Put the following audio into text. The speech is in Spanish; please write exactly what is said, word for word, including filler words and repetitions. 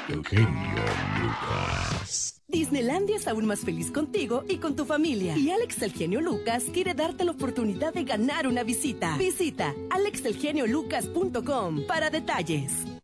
El genio Lucas. Disneylandia es aún más feliz contigo y con tu familia. Y Alex el genio Lucas quiere darte la oportunidad de ganar una visita. Visita alex el genio lucas punto com para detalles.